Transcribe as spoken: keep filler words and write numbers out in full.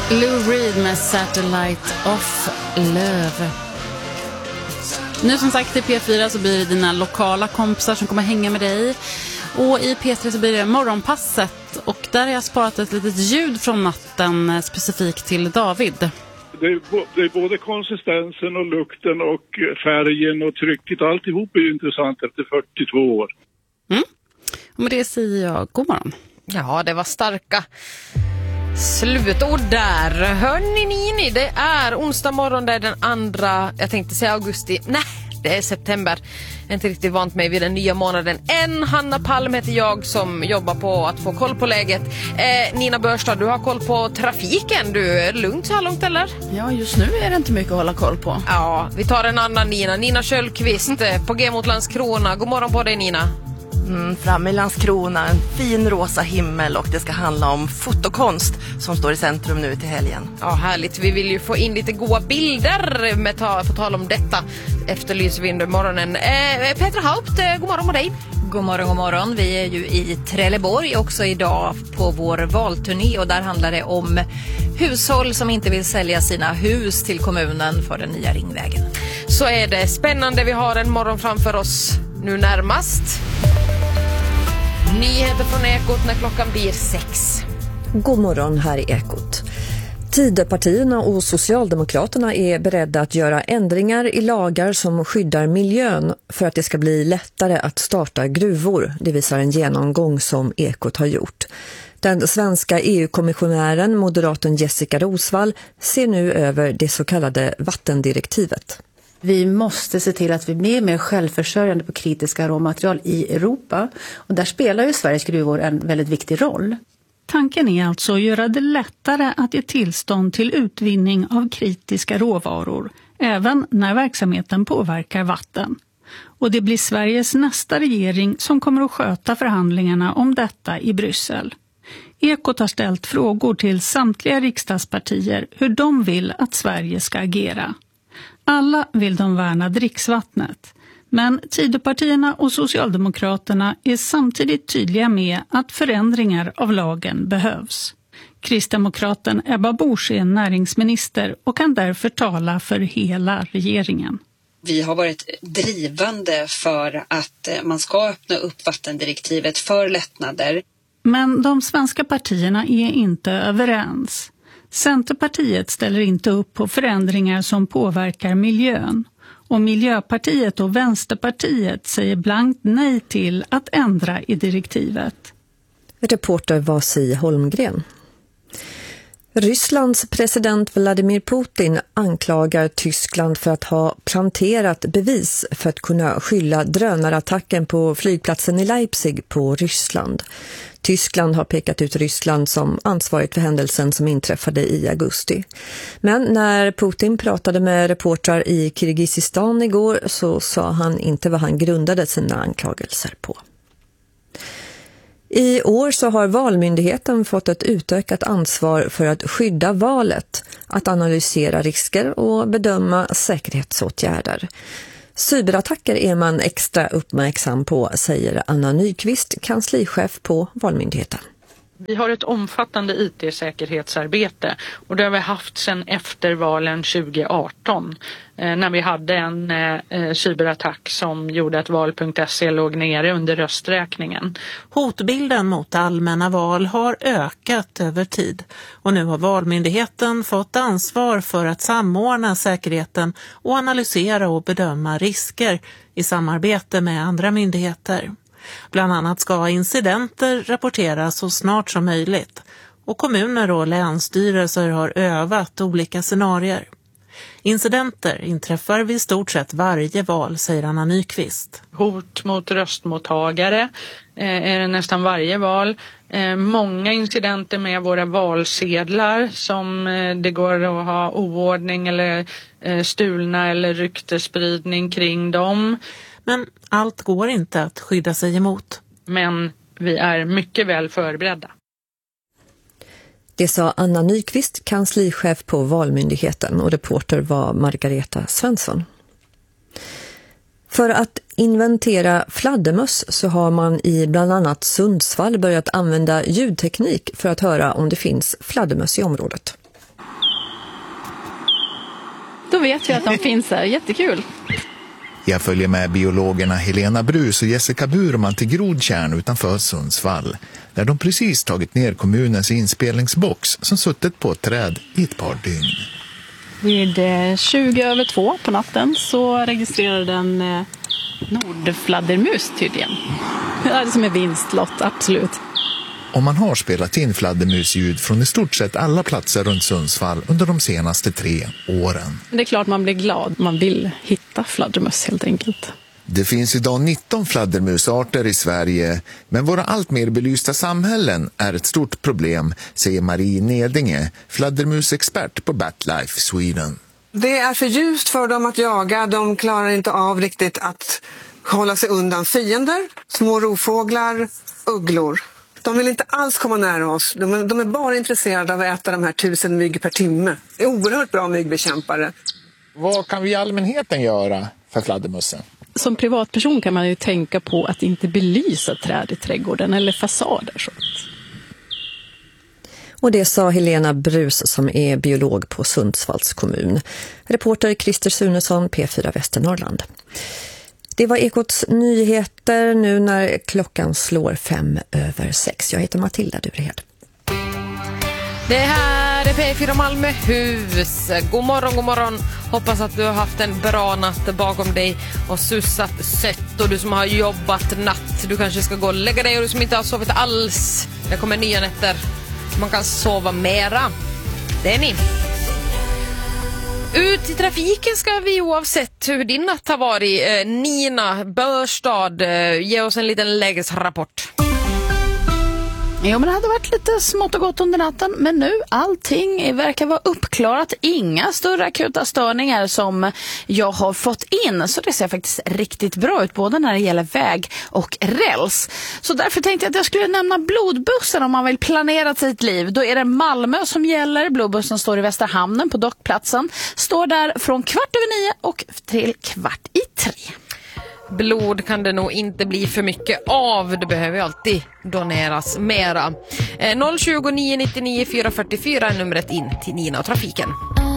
Lou Reed med Satellite of Love. Nu som sagt i P fyra så blir det dina lokala kompisar som kommer hänga med dig. Och i P tre så blir det morgonpasset. Och där har jag sparat ett litet ljud från natten specifikt till David. Det är, det är både konsistensen och lukten och färgen och trycket. Alltihop är ju intressant efter fyrtiotvå år. Mm. Och med det säger jag god morgon. Ja, det var starka slutord där. Hörni ni, det är onsdag morgon, det är den andra, jag tänkte säga augusti, nej, det är september. Jag är inte riktigt vant mig vid den nya månaden än. Hanna Palm heter jag som jobbar på att få koll på läget. Eh, Nina Börstad, du har koll på trafiken. Du är lugnt så här långt eller? Ja, just nu är det inte mycket att hålla koll på. Ja, vi tar en annan Nina. Nina Kjöllqvist på G mot Landskrona. God morgon på dig Nina. Mm, fram i Landskrona, en fin rosa himmel och det ska handla om fotokonst som står i centrum nu till helgen. Ja, härligt. Vi vill ju få in lite goda bilder med ta, på tal om detta. Efterlyser vi under morgonen. Eh, Petra Haupt, eh, god morgon med dig. God morgon, god morgon. Vi är ju i Trelleborg också idag på vår valturné och där handlar det om hushåll som inte vill sälja sina hus till kommunen för den nya ringvägen. Så är det spännande. Vi har en morgon framför oss nu närmast. Nyheter från Ekot när klockan blir sex. God morgon, här i Ekot. Tidöpartierna och Socialdemokraterna är beredda att göra ändringar i lagar som skyddar miljön för att det ska bli lättare att starta gruvor. Det visar en genomgång som Ekot har gjort. Den svenska E U-kommissionären, moderaten Jessica Rosvall, ser nu över det så kallade vattendirektivet. Vi måste se till att vi blir mer självförsörjande på kritiska råmaterial i Europa. Och där spelar ju Sveriges gruvor en väldigt viktig roll. Tanken är alltså att göra det lättare att ge tillstånd till utvinning av kritiska råvaror, även när verksamheten påverkar vatten. Och det blir Sveriges nästa regering som kommer att sköta förhandlingarna om detta i Bryssel. Ekot har ställt frågor till samtliga riksdagspartier hur de vill att Sverige ska agera. Alla vill de värna dricksvattnet, men Tidöpartierna och Socialdemokraterna är samtidigt tydliga med att förändringar av lagen behövs. Kristdemokraten Ebba Busch är näringsminister och kan därför tala för hela regeringen. Vi har varit drivande för att man ska öppna upp vattendirektivet för lättnader. Men de svenska partierna är inte överens. Centerpartiet ställer inte upp på förändringar som påverkar miljön. Och Miljöpartiet och Vänsterpartiet säger blankt nej till att ändra i direktivet. Reporter Vasi Holmgren. Rysslands president Vladimir Putin anklagar Tyskland för att ha planterat bevis för att kunna skylla drönarattacken på flygplatsen i Leipzig på Ryssland. Tyskland har pekat ut Ryssland som ansvarigt för händelsen som inträffade i augusti. Men när Putin pratade med reportrar i Kirgizistan igår så sa han inte vad han grundade sina anklagelser på. I år så har Valmyndigheten fått ett utökat ansvar för att skydda valet, att analysera risker och bedöma säkerhetsåtgärder. Cyberattacker är man extra uppmärksam på, säger Anna Nyqvist, kanslichef på Valmyndigheten. Vi har ett omfattande I T-säkerhetsarbete och det har vi haft sedan efter valen tjugo arton eh, när vi hade en eh, cyberattack som gjorde att val punkt se låg nere under rösträkningen. Hotbilden mot allmänna val har ökat över tid och nu har Valmyndigheten fått ansvar för att samordna säkerheten och analysera och bedöma risker i samarbete med andra myndigheter. Bland annat ska incidenter rapporteras så snart som möjligt och kommuner och länsstyrelser har övat olika scenarier. Incidenter inträffar vid stort sett varje val, säger Anna Nyqvist. Hot mot röstmottagare eh, är det nästan varje val. Eh, många incidenter med våra valsedlar som eh, det går att ha oordning eller eh, stulna eller ryktespridning kring dem. Men allt går inte att skydda sig emot. Men vi är mycket väl förberedda. Det sa Anna Nyqvist, kanslichef på Valmyndigheten, och reporter var Margareta Svensson. För att inventera fladdermöss så har man i bland annat Sundsvall börjat använda ljudteknik för att höra om det finns fladdermöss i området. vet ju att de finns här. Jättekul. Jag följer med biologerna Helena Brus och Jessica Burman till Grodtjärn utanför Sundsvall, där de precis tagit ner kommunens inspelningsbox som suttit på ett träd i ett par dygn. Vid tjugo över två på natten så registrerade den nordfladdermus tydligen. Det är det som är vinstlott, absolut. Och man har spelat in fladdermusljud från i stort sett alla platser runt Sundsvall under de senaste tre åren. Det är klart man blir glad. Man vill hitta fladdermus helt enkelt. Det finns idag nitton fladdermusarter i Sverige, men våra allt mer belysta samhällen är ett stort problem, säger Marie Nedinge, fladdermusexpert på BatLife Sweden. Det är för ljust för dem att jaga. De klarar inte av riktigt att hålla sig undan fiender, små rovfåglar, ugglor. De vill inte alls komma nära oss. De är, de är bara intresserade av att äta de här tusen mygg per timme. Det är oerhört bra myggbekämpare. Vad kan vi i allmänheten göra för fladdermussen? Som privatperson kan man ju tänka på att inte belysa träd i trädgården eller fasader. Så. Och det sa Helena Brus som är biolog på Sundsvalls kommun. Reporter Christer Sunesson, P fyra Västernorrland. Det var Ekots nyheter nu när klockan slår fem över sex. Jag heter Matilda Durehed. Det här är P fyra Malmöhus. God morgon, god morgon. Hoppas att du har haft en bra natt bakom dig och sussat sött. Och du som har jobbat natt, du kanske ska gå och lägga dig. Och du som inte har sovit alls, det kommer nya nätter. Man kan sova mera. Det är ni. Ut i trafiken ska vi oavsett hur din natt har varit. Eh, Nina Börstad, eh, ge oss en liten lägesrapport. Ja, men det hade varit lite smått och gott under natten, men nu allting verkar vara uppklarat. Inga större akuta störningar som jag har fått in, så det ser faktiskt riktigt bra ut både när det gäller väg och räls. Så därför tänkte jag att jag skulle nämna blodbussen om man vill planera sitt liv. Då är det Malmö som gäller. Blodbussen står i Västerhamnen på dockplatsen. Står där från kvart över nio och till kvart i tre. Blod kan det nog inte bli för mycket av. Det behöver ju alltid doneras mera. Eh, noll tjugo nio nittionio fyra fyrtiofyra är numret in till Nina och trafiken.